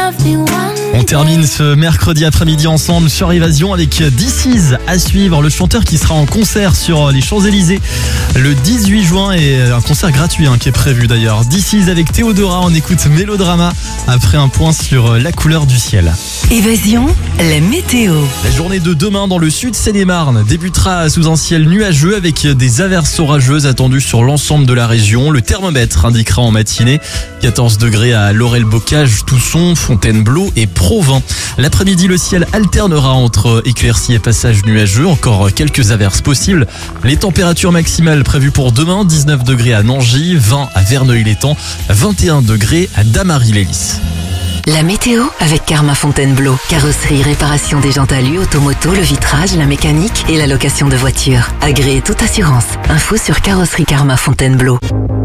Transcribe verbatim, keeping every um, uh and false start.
On termine ce mercredi après-midi ensemble sur Évasion avec This Is à suivre, le chanteur qui sera en concert sur les Champs-Élysées le dix-huit juin et un concert gratuit hein, qui est prévu d'ailleurs. This Is avec Théodora, on écoute Mélodrama après un point sur la couleur du ciel. Évasion, la météo. La journée de demain dans le sud Seine-et-Marne débutera sous un ciel nuageux avec des averses orageuses attendues sur l'ensemble de la région. Le thermomètre indiquera en matinée quatorze degrés à Laurel-Bocage, Tousson, Fontainebleau et Provins. L'après-midi, le ciel alternera entre éclaircies et passages nuageux. Encore quelques averses possibles. Les températures maximales prévues pour demain, dix-neuf degrés à Nangy, vingt à Verneuil-l'Étang, vingt et un degrés à Damary-les-Lys. La météo avec Karma Fontainebleau. Carrosserie, réparation des jantes alu, automoto, le vitrage, la mécanique et la location de voitures. Agréé toute assurance. Info sur carrosserie Karma Fontainebleau.